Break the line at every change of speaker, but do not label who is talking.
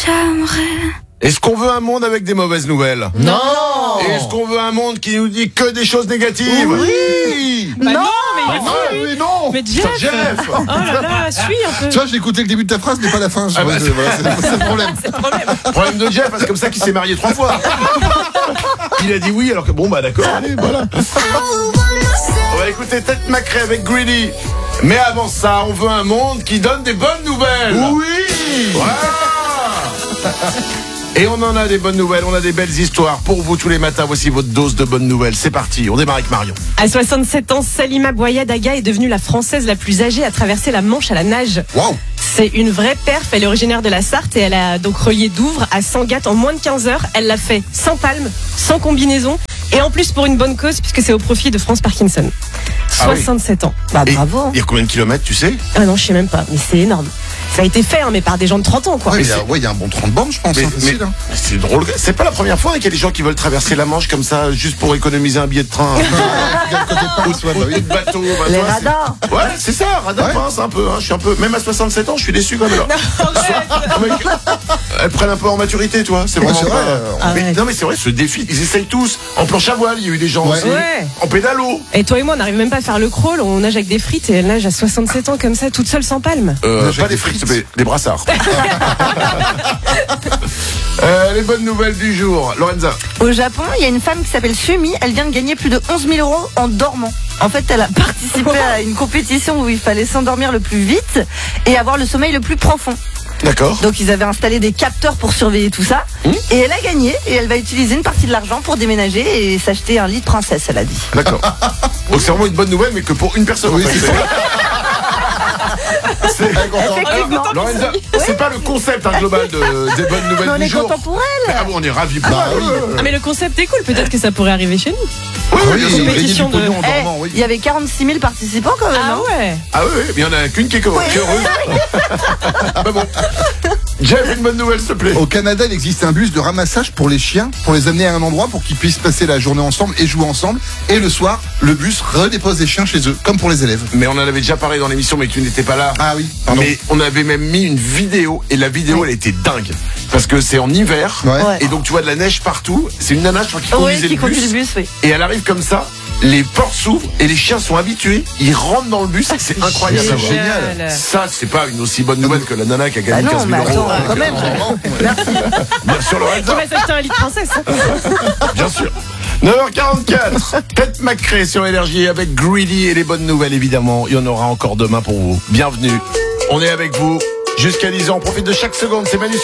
j'aimerais.
Est-ce qu'on veut un monde avec des mauvaises nouvelles?
Non.
Est-ce qu'on veut un monde qui nous dit que des choses négatives?
Oui.
Bah non,
Oui, non.
mais Jeff. Oh là là, suis un peu.
Tu vois, j'ai écouté le début de ta phrase, mais pas la fin.
Ah bah,
C'est le problème.
C'est le problème.
Problème de Jeff, c'est comme ça qu'il s'est marié 3 fois. Il a dit oui alors que bon bah d'accord, allez, voilà. On va écouter Tate McRae avec Greedy. Mais avant ça, on veut un monde qui donne des bonnes nouvelles.
Oui.
Voilà. Et on en a des bonnes nouvelles, on a des belles histoires pour vous tous les matins. Voici votre dose de bonnes nouvelles. C'est parti, on démarre avec Marion.
À 67 ans, Salima Boyadaga est devenue la Française la plus âgée à traverser la Manche à la nage.
Waouh.
C'est une vraie perf. Elle est originaire de la Sarthe et elle a donc relié Douvres à Sangatte en moins de 15 heures. Elle l'a fait sans palme, sans combinaison et en plus pour une bonne cause puisque c'est au profit de France Parkinson.
Ah oui.
67 ans. Bah
Et
bravo.
il y a combien de kilomètres, tu sais?
Ah non, je sais même pas, mais c'est énorme. Ça a été fait, hein, mais par des gens de 30 ans, quoi.
Ouais,
Mais
il y a un bon 30 bandes, je pense. Facile, hein.
c'est drôle. C'est pas la première fois qu'il y a des gens qui veulent traverser la Manche comme ça juste pour économiser un billet de train.
Regarde côté pince, ouais, bah
Ou
oui.
de bateau. Bah,
Les
toi, c'est-
radars.
Ouais, c'est ça, radar
Ouais.
pince un peu. Hein. Je suis un peu. Même à 67 ans, je suis déçu quand même. Là. Ah, mec, elles prennent un peu en maturité, toi. C'est
Ouais,
vraiment
c'est
pas.
vrai.
Mais,
Arrête.
non, mais c'est vrai, ce défi, ils essayent tous. En planche à voile, il y a eu des gens
Ouais.
aussi.
Ouais.
En pédalo.
Et toi et moi, on n'arrive même pas à faire le crawl, on nage avec des frites et elle nage à 67 ans comme ça, toute seule sans palme.
Pas
avec
des
des
frites,
frites.
mais des brassards. Les bonnes nouvelles du jour. Lorenza.
Au Japon, il y a une femme qui s'appelle Sumi. Elle vient de gagner plus de 11 000 euros en dormant. En fait, elle a participé à une compétition où il fallait s'endormir le plus vite et avoir le sommeil le plus profond.
D'accord.
Donc, ils avaient installé des capteurs pour surveiller tout ça. Et elle a gagné et elle va utiliser une partie de l'argent pour déménager et s'acheter un lit de princesse, elle a dit.
D'accord. Donc c'est vraiment une bonne nouvelle, mais que pour une personne.
Oui,
en fait.
c'est
Effectivement.
Lorenza, c'est pas le concept global des bonnes nouvelles
Mais on
du
est
jour.
content pour elle.
Ah bon, on est ravis pour
Bah
elle.
oui.
Ah, mais le concept est cool, peut-être que ça pourrait arriver chez nous.
Oui,
Oui,
bien sûr.
gagner du
Compétition de-
pognon en
Eh,
dormant, oui.
il y avait 46 000 participants quand même.
Ah
hein.
ouais.
Ah oui, mais il y en a qu'une qui est heureuse. Bah bon. Jeff, une bonne nouvelle, s'il te plaît.
Au Canada, il existe un bus de ramassage pour les chiens, pour les amener à un endroit pour qu'ils puissent passer la journée ensemble et jouer ensemble. Et le soir, le bus redépose les chiens chez eux, comme pour les élèves.
Mais on en avait déjà parlé dans l'émission, mais tu n'étais pas là.
Ah oui, pardon.
Mais on avait même mis une vidéo, et la vidéo, elle était dingue. Parce que c'est en hiver,
Ouais.
Ouais.
et donc tu vois de la neige partout. C'est une nana, je crois, qui
Oui,
conduisait
qui
le
conduit
bus.
le bus, oui.
Et elle arrive comme ça, les portes s'ouvrent, et les chiens sont habitués, ils rentrent dans le bus, c'est incroyable.
c'est génial.
Ça, c'est pas une aussi bonne nouvelle que la nana qui a
Bah
gagné
non,
15 000
mais
euros.
attends, quand même. Merci.
Bien sûr,
Qui
Lorenza.
va s'acheter un lit de princesse, hein.
Bien sûr. 9h44, Tate McRae sur Énergie avec Greedy et les bonnes nouvelles évidemment. Il y en aura encore demain pour vous. Bienvenue. On est avec vous jusqu'à 10h. On profite de chaque seconde. C'est Manu sur